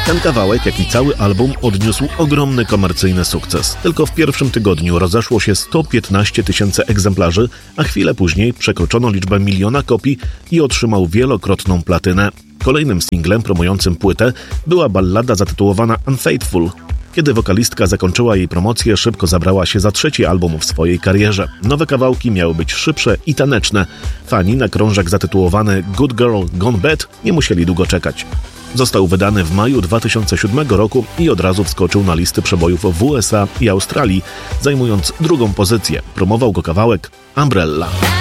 Ten kawałek, jak i cały album, odniósł ogromny komercyjny sukces. Tylko w pierwszym tygodniu rozeszło się 115 000 egzemplarzy, a chwilę później przekroczono liczbę 1 000 000 kopii i otrzymał wielokrotną platynę. Kolejnym singlem promującym płytę była ballada zatytułowana Unfaithful. Kiedy wokalistka zakończyła jej promocję, szybko zabrała się za 3. album w swojej karierze. Nowe kawałki miały być szybsze i taneczne. Fani na krążek zatytułowany Good Girl Gone Bad nie musieli długo czekać. Został wydany w maju 2007 roku i od razu wskoczył na listy przebojów w USA i Australii, zajmując 2. pozycję. Promował go kawałek Umbrella.